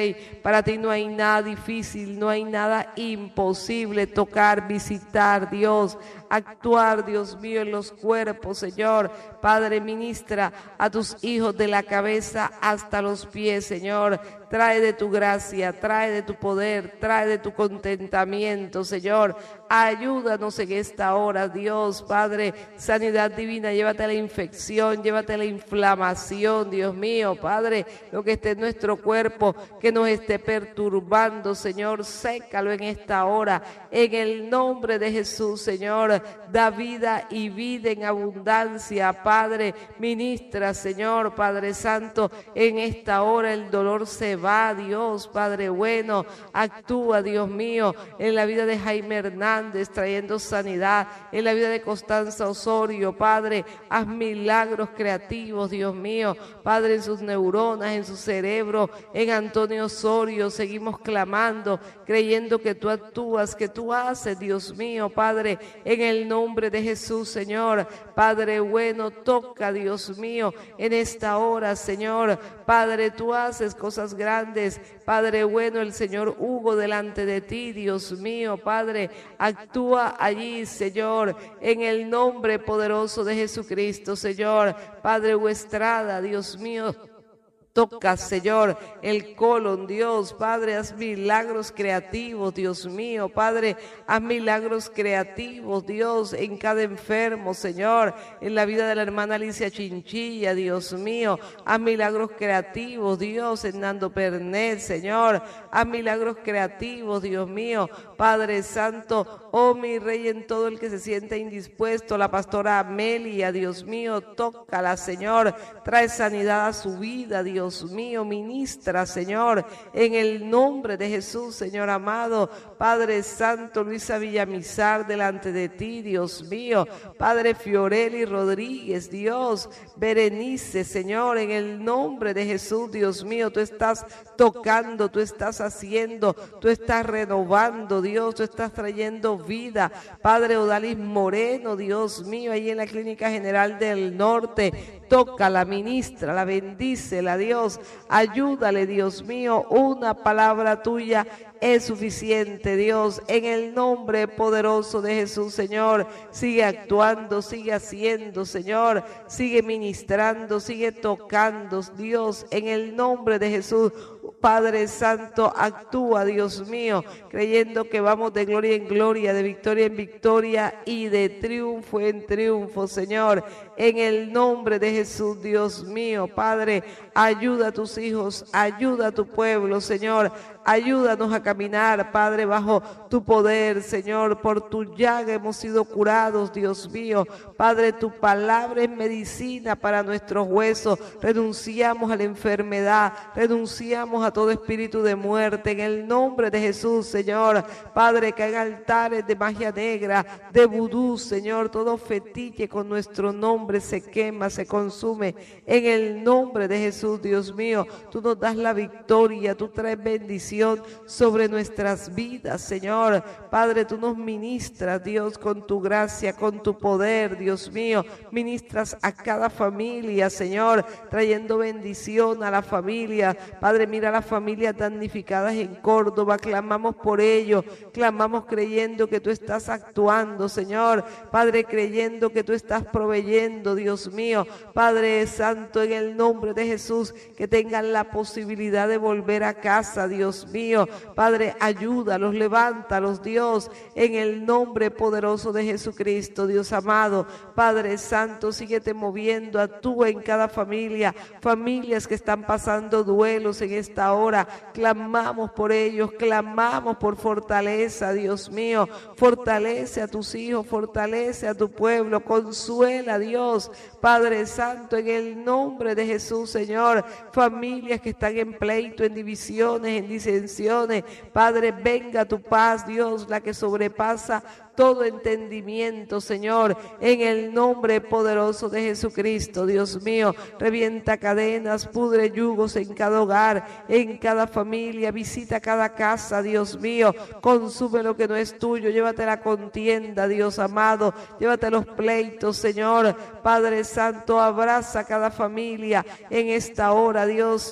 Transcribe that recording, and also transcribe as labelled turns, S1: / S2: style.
S1: Para ti no hay nada difícil, no hay nada imposible. Tocar, visitar, Dios, actuar, Dios mío, en los cuerpos, Señor. Padre, ministra a tus hijos de la cabeza hasta los pies, Señor. Trae de tu gracia, trae de tu poder, trae de tu contentamiento, Señor. Ayúdanos en esta hora, Dios, Padre. Sanidad divina, llévate la infección, llévate la inflamación, Dios mío, Padre. Lo que esté en nuestro cuerpo, que nos esté perturbando, Señor, sécalo en esta hora. En el nombre de Jesús, Señor, da vida y vida en abundancia, Padre. Ministra, Señor, Padre Santo, en esta hora el dolor se va, Dios, Padre bueno. Actúa, Dios mío, en la vida de Jaime Hernández, trayendo sanidad, en la vida de Constanza Osorio, Padre. Haz milagros creativos, Dios mío, Padre, en sus neuronas, en su cerebro, en Antonio Osorio. Seguimos clamando, creyendo que tú actúas, que tú haces, Dios mío, Padre, en el nombre de Jesús, Señor. Padre bueno, toca, Dios mío, en esta hora, Señor. Padre, tú haces cosas grandes. Padre bueno, el Señor Hugo delante de ti, Dios mío, Padre, actúa allí, Señor, en el nombre poderoso de Jesucristo, Señor. Padre Hugo Estrada, Dios mío, toca, Señor, el colon, Dios, Padre, haz milagros creativos, Dios mío, Padre, haz milagros creativos, Dios, en cada enfermo, Señor, en la vida de la hermana Alicia Chinchilla, Dios mío, haz milagros creativos, Dios, en Nando Pernet, Señor, haz milagros creativos, Dios mío, Padre Santo, oh mi Rey, en todo el que se sienta indispuesto, la pastora Amelia, Dios mío, tócala, Señor, trae sanidad a su vida, Dios mío, ministra, Señor, en el nombre de Jesús, Señor amado. Padre Santo, Luisa Villamizar, delante de ti, Dios mío. Padre Fiorelli Rodríguez, Dios, Berenice, Señor, en el nombre de Jesús, Dios mío, tú estás tocando, tú estás haciendo, tú estás renovando, Dios, tú estás trayendo vida. Padre Odalis Moreno, Dios mío, ahí en la Clínica General del Norte, toca la ministra, la bendícela, Dios, ayúdale, Dios mío, una palabra tuya es suficiente, Dios, en el nombre poderoso de Jesús, Señor. Sigue actuando, sigue haciendo, Señor, sigue ministrando, sigue tocando, Dios, en el nombre de Jesús. Padre Santo, actúa, Dios mío, creyendo que vamos de gloria en gloria, de victoria en victoria y de triunfo en triunfo, Señor, en el nombre de Jesús, Dios mío. Padre, ayuda a tus hijos, ayuda a tu pueblo, Señor. Ayúdanos a caminar, Padre, bajo tu poder, Señor. Por tu llaga hemos sido curados, Dios mío. Padre, tu palabra es medicina para nuestros huesos. Renunciamos a la enfermedad, renunciamos a todo espíritu de muerte en el nombre de Jesús, Señor. Padre, que haga altares de magia negra, de vudú, Señor. Todo fetiche con nuestro nombre se quema, se consume en el nombre de Jesús, Dios mío. Tú nos das la victoria, tú traes bendición sobre nuestras vidas, Señor. Padre, tú nos ministras, Dios, con tu gracia, con tu poder, Dios mío. Ministras a cada familia, Señor, trayendo bendición a la familia. Padre, mira las familias damnificadas en Córdoba, clamamos por ello, clamamos creyendo que tú estás actuando, Señor. Padre, creyendo que tú estás proveyendo, Dios mío. Padre Santo, en el nombre de Jesús, que tengan la posibilidad de volver a casa, Dios mío. Padre, ayúdalos, levántalos, Dios, en el nombre poderoso de Jesucristo, Dios amado. Padre Santo, síguete moviendo, actúa en cada familia, familias que están pasando duelos en esta hora. Clamamos por ellos, clamamos por fortaleza, Dios mío. Fortalece a tus hijos, fortalece a tu pueblo, consuela, Dios. Padre Santo, en el nombre de Jesús, Señor, familias que están en pleito, en divisiones, en disensiones. Padre, venga tu paz, Dios, la que sobrepasa todo entendimiento, Señor, en el nombre poderoso de Jesucristo, Dios mío. Revienta cadenas, pudre yugos en cada hogar, en cada familia, visita cada casa, Dios mío. Consume lo que no es tuyo, llévate la contienda, Dios amado, llévate los pleitos, Señor. Padre Santo, abraza cada familia en esta hora, Dios.